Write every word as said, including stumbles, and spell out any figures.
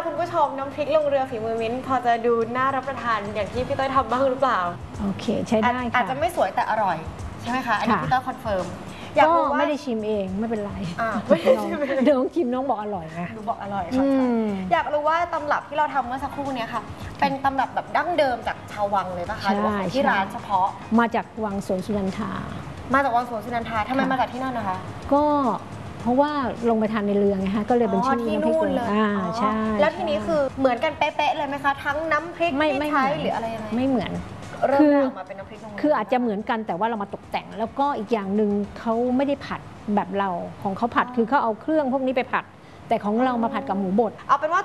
คุณผู้ชมน้ำพริกลงเรือฝีมือมิ้นพอจะดูน่ารับประทานอย่างที่พี่ต้อยทำบ้างหรือเปล่าโอเคใช้ได้ค่ะอาจจะไม่สวยแต่อร่อยใช่ไหมคะอันนี้พี่ต้อยคอนเฟิร์มก็ไม่ได้ชิมเองไม่เป็นไรน้องชิมน้องบอกอร่อยนะดูบอกอร่อยค่ะอยากรู้ว่าตำรับที่เราทำเมื่อสักครู่นี้ค่ะเป็นตำรับแบบดั้งเดิมจากชาววังเลยป่ะคะหรือว่าที่ร้านเฉพาะมาจากวังสวนสุนันทามาจากวังสวนสุนันทาทำไมมาจากที่นั่นนะคะก็เพราะว่าลงไปทานในเรือไงฮะก็เลยเป็นชื่อที่นู่นเลยอ่าใช่แล้วทีนี้คือเหมือนกันเป๊ะๆเลยไหมคะทั้งน้ำพริกที่ใช้หรืออะไรยังไงไม่เหมือนคือออกมาเป็นน้ำพริกลงเรือคืออาจจะเหมือนกันแต่ว่าเรามาตกแต่งแล้วก็อีกอย่างหนึ่งเขาไม่ได้ผัดแบบเราของเขาผัดคือเขาเอาเครื่องพวกนี้ไปผัดแต่ของเรามาผัดกับหมูบดเอาเป็นว่า